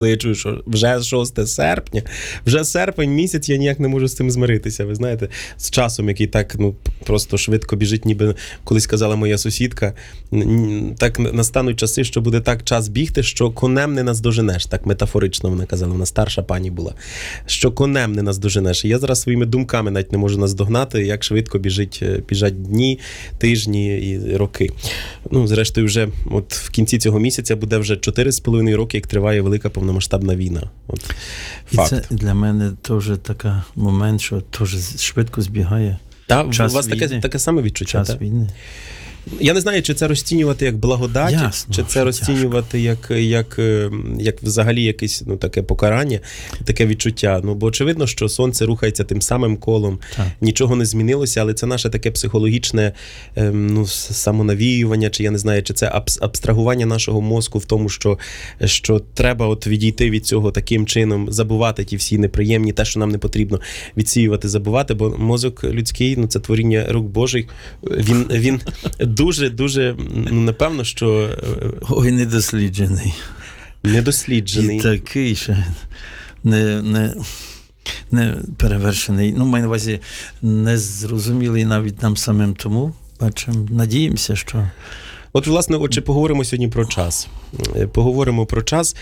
Я чую, що вже 6 серпня, вже серпень місяць, я ніяк не можу з цим змиритися. Ви знаєте, з часом, який так просто швидко біжить, ніби колись казала моя сусідка, так настануть часи, що буде так час бігти, що конем не наздоженеш. Так метафорично вона казала, вона старша пані була. Що конем не наздоженеш. І я зараз своїми думками навіть не можу наздогнати, як швидко біжать дні, тижні і роки. Зрештою, вже от в кінці цього місяця буде вже 4,5 роки, як триває велика повномасштабна війна. От, факт. І це для мене теж такий момент, що теж швидко збігає. Час у вас таке саме відчуття? Час війни. Я не знаю, чи це розцінювати як благодать, ясно, чи це розцінювати як взагалі якесь таке покарання, таке відчуття. Бо очевидно, що сонце рухається тим самим колом, нічого не змінилося, але це наше таке психологічне самонавіювання, чи я не знаю, чи це абстрагування нашого мозку в тому, що треба от відійти від цього таким чином, забувати ті всі неприємні, те, що нам не потрібно відсіювати, забувати, бо мозок людський, це творіння рук Божих, він дуже, напевно, що... Ой, недосліджений. Недосліджений. І такий ще не перевершений. Маю на увазі, не зрозумілий навіть нам самим тому. Бачимо, надіємося, що... От, власне, отже, поговоримо сьогодні про час. Поговоримо про час.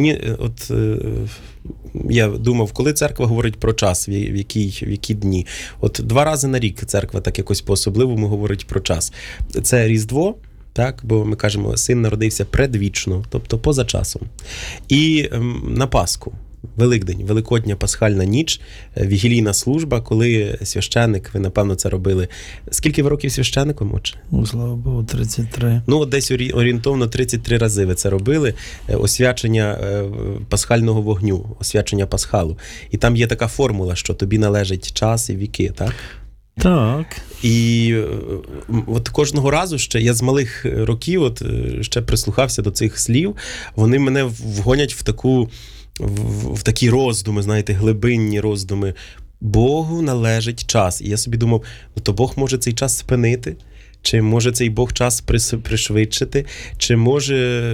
Я думав, коли церква говорить про час, в які дні. От 2 рази на рік церква так якось по-особливому говорить про час. Це Різдво, так, бо ми кажемо, син народився предвічно, тобто поза часом. І на Пасху. Великдень, Великодня, Пасхальна ніч, вігілійна служба, коли священник, ви, напевно, це робили. Скільки ви років священником, отже? Слава Богу, 33. Десь орієнтовно 33 рази ви це робили. Освячення пасхального вогню, освячення пасхалу. І там є така формула, що тобі належить час і віки, так? Так. І от кожного разу ще, я з малих років ще прислухався до цих слів, вони мене вгонять в такі роздуми, знаєте, глибинні роздуми. Богу належить час. І я собі думав, то Бог може цей час спинити? Чи може цей Бог час пришвидшити? Чи може,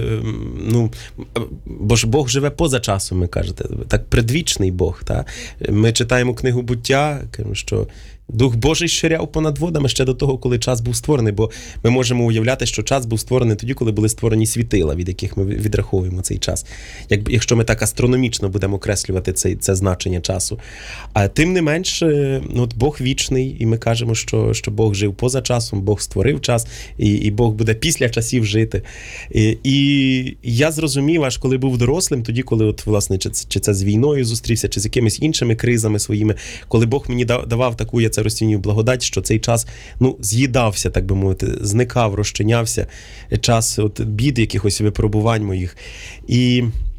бо ж Бог живе поза часом, ви кажете. Так, предвічний Бог, так? Ми читаємо книгу «Буття», що Дух Божий ширяв понад водами ще до того, коли час був створений, бо ми можемо уявляти, що час був створений тоді, коли були створені світила, від яких ми відраховуємо цей час. Якщо ми так астрономічно будемо окреслювати це значення часу. А тим не менш, Бог вічний, і ми кажемо, що Бог жив поза часом, Бог створив час, і Бог буде після часів жити. І я зрозумів, аж коли був дорослим, тоді, коли, власне, чи це з війною зустрівся, чи з якимись іншими кризами своїми, коли Бог мені давав таку, я це розцінюю, благодать, що цей час, з'їдався, так би мовити, зникав, розчинявся, час бід, якихось випробувань моїх. І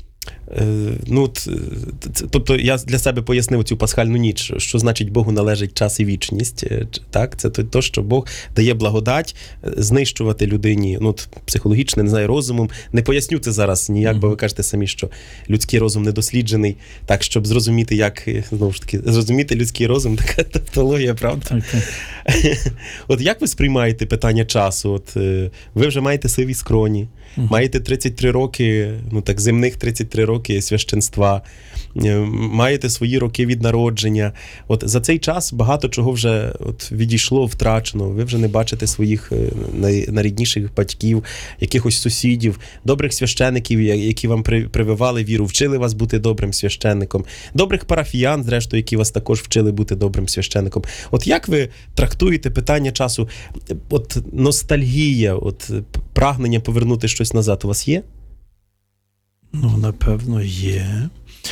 тобто я для себе пояснив цю пасхальну ніч, що значить Богу належить час і вічність. Так? Це то, що Бог дає благодать знищувати людині, психологічно, не знаю, розумом. Не поясню це зараз ніяк, бо ви кажете самі, що людський розум недосліджений. Так, щоб зрозуміти, як, знову ж таки, зрозуміти людський розум, така тавтологія, правда? От як ви сприймаєте питання часу? Ви вже маєте сиві скроні, маєте 33 роки, земних 33 роки священства, маєте свої роки від народження. За цей час багато чого вже відійшло, втрачено. Ви вже не бачите своїх найрідніших батьків, якихось сусідів, добрих священиків, які вам прививали віру, вчили вас бути добрим священником, добрих парафіян, зрештою, які вас також вчили бути добрим священником. Як ви трактуєте питання часу? Ностальгія, прагнення повернути щось назад у вас є? Напевно, є.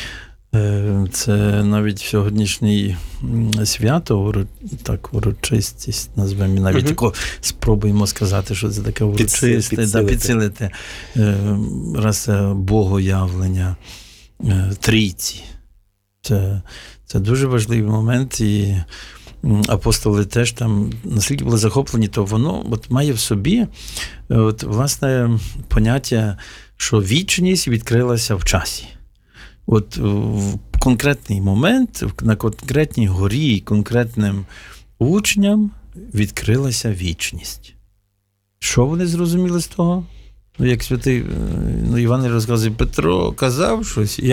Це навіть сьогоднішнє свято, урочистість, назвемо, навіть тако спробуємо сказати, що це таке урочисте, підсилити раз богоявлення трійці. Це дуже важливий момент, і апостоли теж там наскільки були захоплені, то воно має в собі власне поняття, що вічність відкрилася в часі. В конкретний момент, на конкретній горі, конкретним учням відкрилася вічність. Що вони зрозуміли з того? як святий Іван розказує, Петро казав щось,